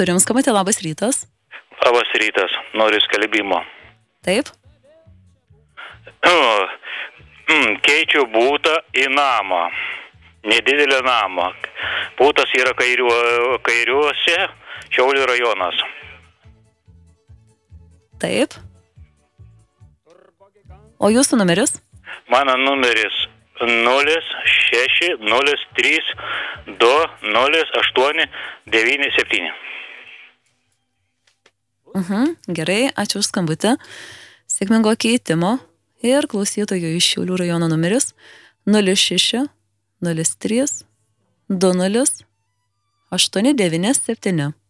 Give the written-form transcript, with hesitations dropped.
turim skambutį, labas rytas. Labas rytas, noriu skelbimo. Taip. Keičiu būtą į namą, nedidelį namą. Būtas yra kairiuose, Šiaulių rajonas. Taip. O jūsų numeris? Mano numeris 0603208997. Gerai, ačiū už skambutį. Sėkmingo keitimo ir klausytojų iš Šiaulių rajono numeris 0603208997.